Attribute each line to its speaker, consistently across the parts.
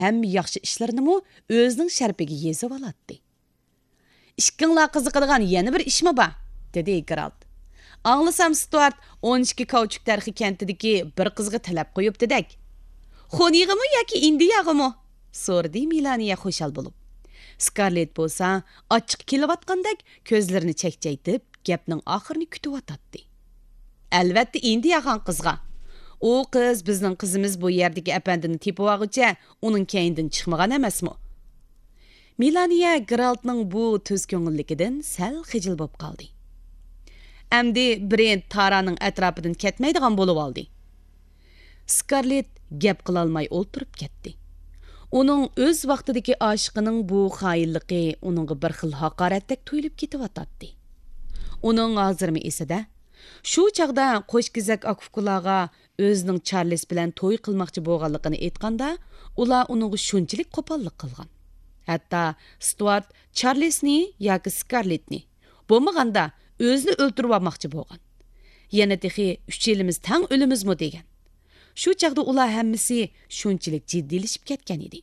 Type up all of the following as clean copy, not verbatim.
Speaker 1: әмі яқшы işlarini mu özünün şərpiga yezib alatdi. İşkinlar qiziqadigan yana bir ish mi bor? Dedi Geralt. Anglasam Stuart 12 Kauçuk tarixi kentidagi bir qizga talab qo'yib dedak. Xonig'imi yoki Indiyag'imi? So'rdi Melaniya xushal bo'lib. Scarlett bo'lsa, ochiq kelayotgandek ko'zlarini chekchaytib, gapning oxirini kutib o'tadi. Albatta Indiyaxon qizga. U qiz bizning qizimiz bu yerdagi apandini tepib olguncha uning keyindan chiqmagan emasmi? Melaniya Geraltning bu tuz ko'ngilligidan sal xijil bo'lib qoldi. Әмді Brent Taraның әтрапыдан кетмейдіған болып алды. Scarlett gap qılalmay o'ltirib ketdi. Onun öz vaqtidagi aşıqının bu xayilliqi onunğa bir xil haqaratdek tuyulib ketib atadi. Onun hazırmı esida, shu chaqda qo'shkizak akufkularga o'zining Charles bilan to'y qilmoqchi bo'lganligini aytganda, ular uningga shunchalik qo'pollik qilgan. Hatto Stuart Charlesni yoki Scarlettni bo'lmaganda o'zini o'ltirib olmoqchi bo'lgan. Yana texi 3 yilimiz tang o'limizmi degan. Shu chaqda ular hammasi shunchalik jiddiylashib ketgan edi.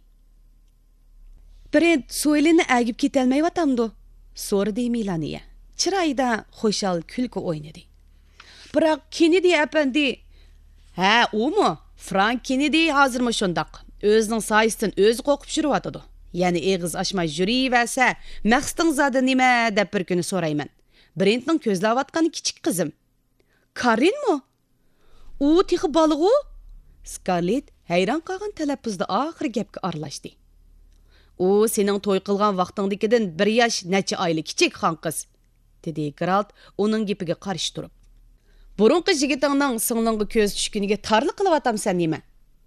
Speaker 1: Brent so'ylini agib ketolmayotgandi, so'radi Melaniya. Chiroyida xo'shal kulki o'ynadi. Biroq Kennedy apandi, "Ha, umi? Frank Kennedy hozirmi shundoq? O'zining soyisidan o'zi qo'qib yuriyotdi. Ya'ni eg'iz ochmay yuraversa, maqsading zodi nima deb bir kuni so'rayman." Brentning ko'zlayotgani kichik qizim. Karinmi? U texi balig'u? Scarlett hayron qolgan talaffuzda oxir gapga aralashdi. U sening to'y qilgan vaqtingdagidan 1 yosh necha oylik kichik xon qiz, dedi Geralt uning gapiga qarshi turib. Burunqi yigitingning singlingga ko'z tushkuniga tarli qilyapsan nima?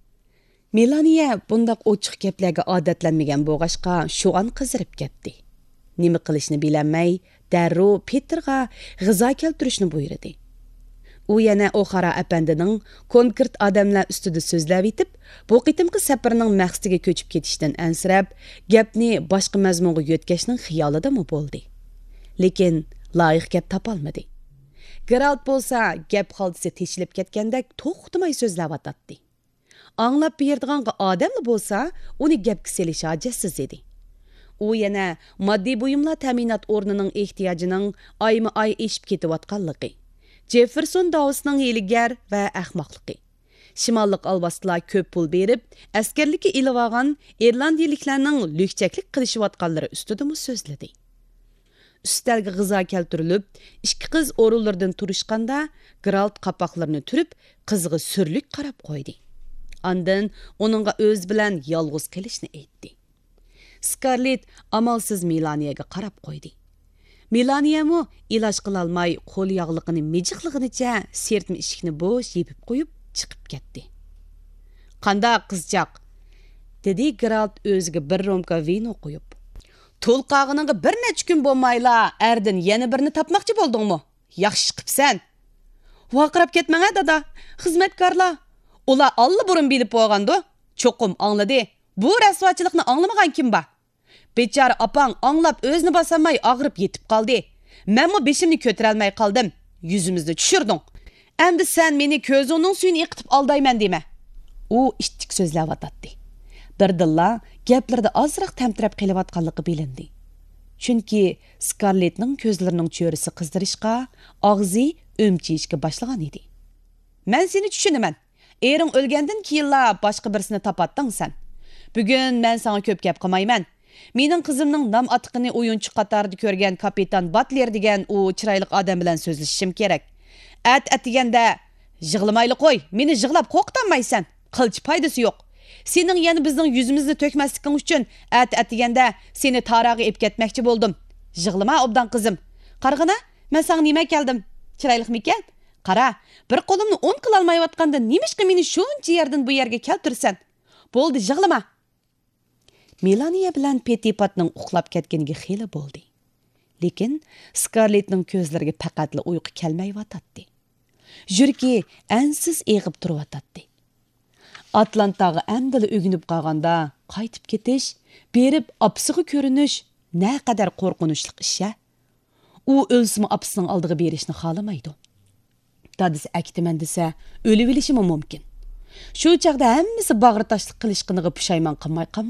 Speaker 1: Melaniya bundaq ochiq gaplarga odatlanmagan bo'lg'ashqa shu an qizirib ketdi. Nima qilishni bilolmay, darrov Peterga g'izo keltirishni buyurdi. U yana O'Hara apandining konkret odamlar ustida so'zlab etib, bu qitimqi safarning maqsadiga ko'chib ketishdan ansirab, gapni boshqa mazmunga yo'tkashning xiyolidami bo'ldi. Lekin loyiq gap topolmadi. Geralt bo'lsa, gap xaltisi teshilib ketgandek to'xtamay so'zlab o'tadi. Anglab beradigan odam bo'lsa, uni gapga selish ojitsiz edi. U yana moddiy buyumlar ta'minot o'rnining ehtiyojining oyma-oy eshib ketayotganligi, Jefferson Dawsning hiyligar va ahmoqligi, shimollik alvastlar ko'p pul berib, askarlikka ilib olgan irlandiyaliklarning lükchaklik qilishayotganlari ustida so'zladi. Ustalga g'izo keltirilib, ikki qiz o'rinlaridan turishganda, Geralt qapoqlarini turib, qizga surlik qarab qo'ydi. Ondan uningga o'z bilan yolg'iz qilishni aytdi. Scarlett amalsiz Melaniyaga qarab qo'ydi. Melaniyami iloj qilolmay qo'l yog'liqini mejiqlig'icha sertmi eshikni bo'sh yepib qo'yib chiqib ketdi. "Qanday qizchaq?" dedi Geralt o'ziga bir romka vino qo'yib. "To'lqog'iningga bir necha kun bo'lmayla, ardin yana birini topmoqchi bo'ldingmi? Yaxshi qipsan." "Vaqirab ketmang dada, xizmatkorlar. Ular alla burun bilib qo'ygandi. Cho'qim angladi. Bu rasvochilikni anglamagan kim bor? Bechora opang anglab o'zini bosamay og'rib yetib qoldi. Menmi beshimni ko'tara olmay qoldim. Yuzimizni tushirding. Endi sen meni ko'zining suyini iqitib aldayman dema." U ishtik so'zlab o'tadi. Birdilla gaplarda ozroq tamtirab qilayotganligi bilindi. Chunki Scarlettning ko'zlarining cho'risi qizdirishga, og'zi o'mchishga boshlagan edi. "Men seni tushunaman. Ering o'lgandan keyinla boshqa birsini topatding sen. Bugun men sana ko'p gap qilmayman. Mening qizimning nom atiqini o'yinchi qatorida ko'rgan kapitan Butler degan u chiroyli odam bilan so'zlashishim kerak. At-atiganda yig'lamayli qo'y. Meni yig'lab qo'rqitanmaysan. Qilch foydasi yo'q. Sening yana bizning yuzimizni to'kmasliging uchun at-atiganda seni tarog'i ep ketmoqchi bo'ldim. Yig'lama obdan qizim. Qarg'ana, men sana nima keldim? Chiroyliqmikan? Qara, bir qo'limni 10 qila olmayotganda nimishqa meni shuncha yerdan bu yerga keltirsan? Bo'ldi, yig'lama." Melaniya bilan Petipatning uxlab ketganiga xeli bo'ldi. Lekin Scarlettning ko'zlariga faqatla uyqu kelmayotdi. Yuragi ansiz eg'ib turibdi. Atlantaga amdili o'ginib qolganda qaytib ketish, berib opsiga ko'rinish ne qadar qo'rqinchli ish-a. U o'lsimi opsining oldiga berishni xolamaydi. Dadisi aktiman desa, o'lib olishi mumkin. Shu chaqda hammasi bag'ritoshlik qilishqiniga pushaymon qilmay